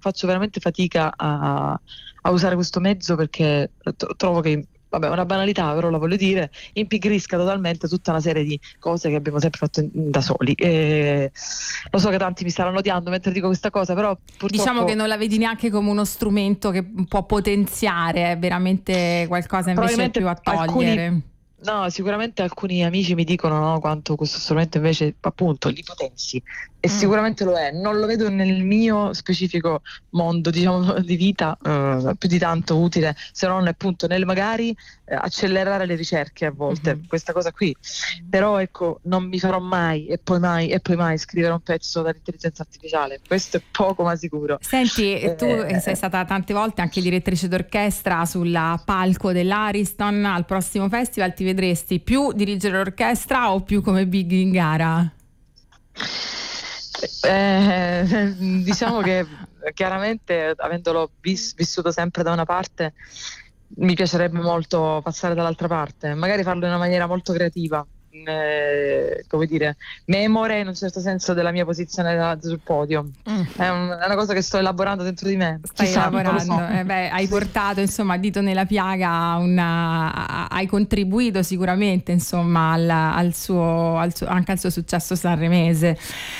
faccio veramente fatica a usare questo mezzo, perché trovo che, vabbè, è una banalità, però la voglio dire, impigrisca totalmente tutta una serie di cose che abbiamo sempre fatto da soli. E lo so che tanti mi staranno odiando mentre dico questa cosa, però purtroppo... Diciamo che non la vedi neanche come uno strumento che può potenziare, è veramente qualcosa invece più a togliere. No, sicuramente alcuni amici mi dicono, no, quanto questo strumento invece appunto li potenzi, e sicuramente lo è. Non lo vedo nel mio specifico mondo, diciamo, di vita più di tanto utile, se non appunto nel magari accelerare le ricerche a volte, questa cosa qui. Però ecco, non mi farò mai e poi mai e poi mai scrivere un pezzo dall'intelligenza artificiale, questo è poco ma sicuro. Senti, tu sei stata tante volte anche direttrice d'orchestra sulla palco dell'Ariston. Al prossimo festival ti vedresti più dirigere l'orchestra o più come big in gara? Diciamo che chiaramente, avendolo vissuto sempre da una parte, mi piacerebbe molto passare dall'altra parte, magari farlo in una maniera molto creativa, come dire, memore in un certo senso della mia posizione sul podio. È una cosa che sto elaborando dentro di me. Stai lavorando, hai portato insomma dito nella piaga, hai contribuito sicuramente insomma anche al suo successo sanremese.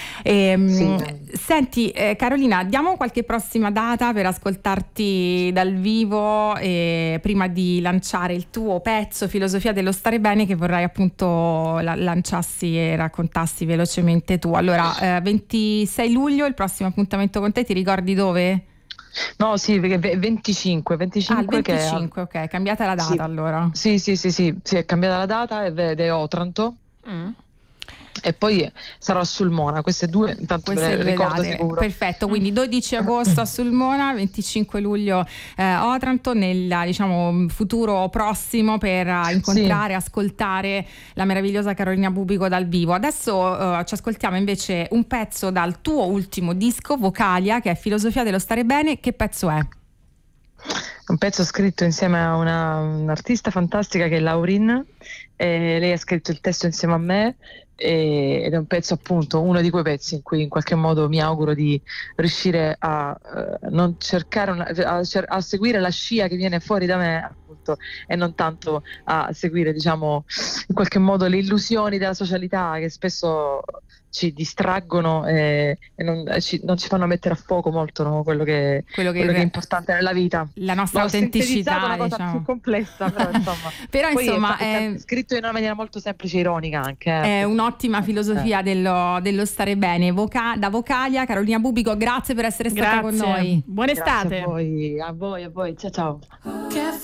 Senti Carolina, diamo qualche prossima data per ascoltarti dal vivo, prima di lanciare il tuo pezzo Filosofia dello stare bene, che vorrei appunto lanciassi e raccontassi velocemente tu. Allora, 26 luglio il prossimo appuntamento con te, ti ricordi dove? No, sì, perché 25 il 25, che ok, è cambiata la data, sì, allora. Sì, è cambiata la data ed è Otranto. E poi sarò a Sulmona, queste due intanto Queste me le due ricordo date. sicuro. Perfetto, quindi 12 agosto a Sulmona, 25 luglio Otranto, nel diciamo futuro prossimo, per incontrare, ascoltare la meravigliosa Carolina Bubico dal vivo. Adesso ci ascoltiamo invece un pezzo dal tuo ultimo disco, Vocalia, che è Filosofia dello stare bene. Che pezzo è? Un pezzo scritto insieme a un'artista fantastica che è Laurin, lei ha scritto il testo insieme a me, ed è un pezzo, appunto, uno di quei pezzi in cui in qualche modo mi auguro di riuscire a non cercare a seguire la scia che viene fuori da me, appunto, e non tanto a seguire, diciamo, in qualche modo le illusioni della socialità che spesso ci distraggono e non ci fanno mettere a fuoco molto, no? quello che è importante nella vita. La nostra autenticità, è una cosa più complessa, però insomma. Però poi insomma è scritto in una maniera molto semplice e ironica anche. È un'ottima filosofia dello stare bene. Da Vocalia, Carolina Bubico, grazie per essere stata con noi. Buona estate. Grazie a voi, ciao ciao.